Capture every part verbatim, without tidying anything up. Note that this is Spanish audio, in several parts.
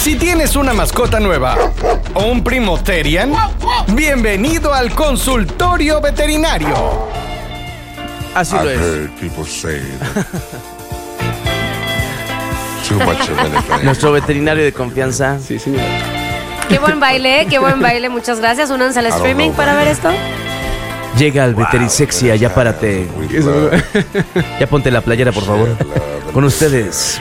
Si tienes una mascota nueva o un primo Terian, bienvenido al consultorio veterinario. Así lo es. Nuestro veterinario de confianza. Sí, señor. Qué buen baile, qué buen baile. Muchas gracias. Únanse al streaming para ver esto. Llega el Veterisexia, ya párate. Ya ponte la playera, por favor. Con ustedes,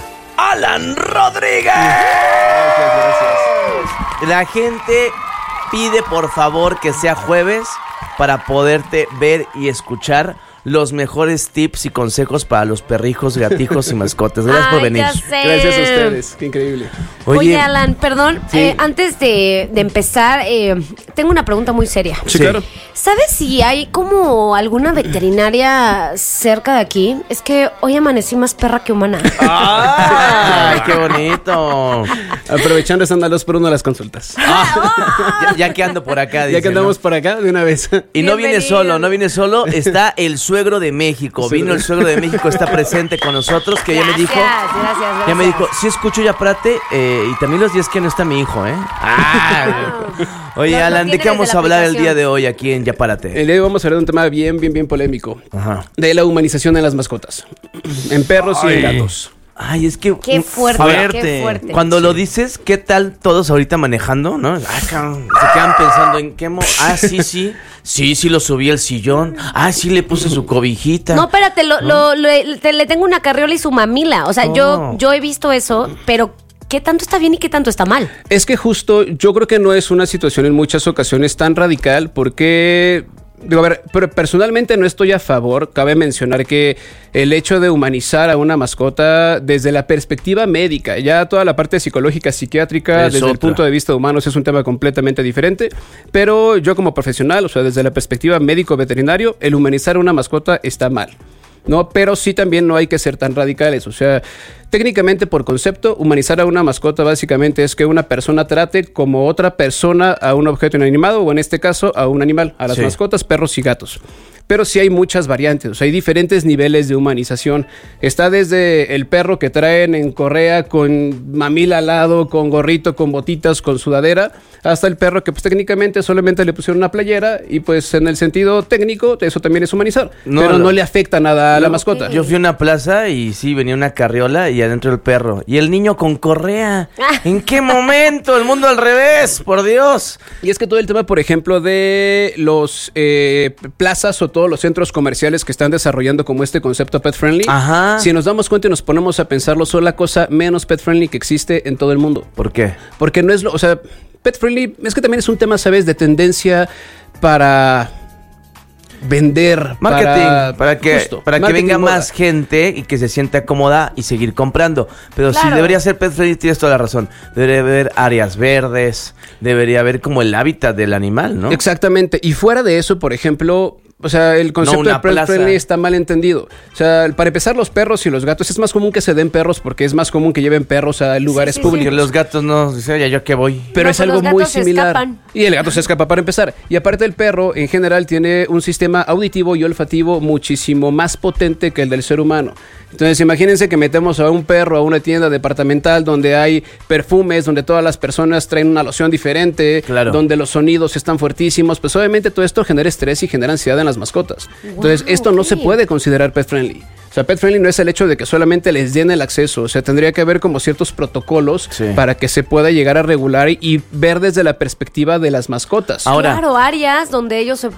Alan Rodríguez. Gracias, gracias. La gente pide, por favor, que sea jueves para poderte ver y escuchar los mejores tips y consejos para los perrijos, gatijos y mascotas. Gracias Ay, por venir. ya sé. Gracias a ustedes, qué increíble. Oye, Oye, Alan, perdón, Sí. eh, antes de, de empezar, eh, tengo una pregunta muy seria. Sí, Sí. claro. ¿Sabes si hay como alguna veterinaria cerca de aquí? Es que hoy amanecí más perra que humana. ¡ay, qué bonito! Aprovechando están a dos por uno las consultas. Ya, ya que ando por acá, Ya dice, que andamos ¿no? por acá, de una vez. Y no viene Bienvenido. solo, no viene solo, está el suegro de México. Vino el suegro de México, está presente con nosotros, que ya me dijo, Gracias, gracias, gracias. ya me dijo, sí escucho ya Prate, eh, y también los días que no está mi hijo, ¿eh? Ah, oye, Lo- lo Alan, ¿de tiene qué vamos desde a la hablar el aplicación. día de hoy aquí en Ya Párate? El día de hoy vamos a hablar de un tema bien, bien, bien polémico. Ajá. De la humanización en las mascotas. En perros y en gatos. Ay, es que... Qué un fuerte, qué fuerte. Cuando lo dices, ¿qué tal todos ahorita manejando, no? Ah, cabrón, se quedan pensando en qué... Mo ah, sí, sí. Sí, sí lo subí al sillón. Ah, sí le puse su cobijita. No, espérate, lo, lo- lo- te- le tengo una carriola y su mamila. O sea, Oh. yo, yo he visto eso, pero ¿qué tanto está bien y qué tanto está mal? Es que justo yo creo que no es una situación en muchas ocasiones tan radical porque... Digo, a ver, pero personalmente no estoy a favor. Cabe mencionar que el hecho de humanizar a una mascota desde la perspectiva médica, ya toda la parte psicológica, psiquiátrica, Es desde el otra. punto de vista de humanos es un tema completamente diferente. Pero yo como profesional, o sea, desde la perspectiva médico-veterinario, el humanizar a una mascota está mal. ¿No? Pero sí también no hay que ser tan radicales. O sea, técnicamente por concepto, humanizar a una mascota básicamente es que una persona trate como otra persona a un objeto inanimado o en este caso a un animal, a las Sí. mascotas, perros y gatos. Pero sí hay muchas variantes, o sea, hay diferentes niveles de humanización. Está desde el perro que traen en correa con mamila al lado, con gorrito, con botitas, con sudadera, hasta el perro que pues técnicamente solamente le pusieron una playera y pues en el sentido técnico eso también es humanizar. No, pero lo- no le afecta nada a la No, mascota. Yo fui a una plaza y sí, venía una carriola y adentro el perro. Y el niño con correa. ¿En qué momento? El mundo al revés, por Dios. Y es que todo el tema, por ejemplo, de los eh, plazas o todos los centros comerciales que están desarrollando como este concepto pet friendly, Ajá. si nos damos cuenta y nos ponemos a pensarlo, son la cosa menos pet friendly que existe en todo el mundo. ¿Por qué? Porque no es lo, o sea, pet friendly es que también es un tema, ¿sabes?, de tendencia para vender, Marketing, para, para, que, justo, para que marketing venga moda. más gente y que se sienta cómoda y seguir comprando. Pero sí, Claro. debería ser pet friendly, tienes toda la razón. Debería haber áreas verdes, debería haber como el hábitat del animal, ¿no? Exactamente. Y fuera de eso, por ejemplo, o sea, el concepto una de pet plaza. friendly está mal entendido. O sea, para empezar, los perros y los gatos es más común que se den perros porque es más común que lleven perros a lugares sí, sí. públicos. Porque los gatos no, dice, oye, ¿yo qué voy? Pero No, es pues algo los muy gatos se similar. escapan. Y el gato se escapa para empezar. Y aparte el perro, en general, tiene un sistema auditivo y olfativo muchísimo más potente que el del ser humano. Entonces, imagínense que metemos a un perro a una tienda departamental donde hay perfumes, donde todas las personas traen una loción diferente, Claro. donde los sonidos están fuertísimos. Pues obviamente todo esto genera estrés y genera ansiedad en las mascotas. Entonces, Wow, esto no ok. se puede considerar pet friendly. O sea, pet friendly no es el hecho de que solamente les den el acceso. O sea, tendría que haber como ciertos protocolos Sí. para que se pueda llegar a regular y ver desde la perspectiva de las mascotas. Ahora- Claro, áreas donde ellos se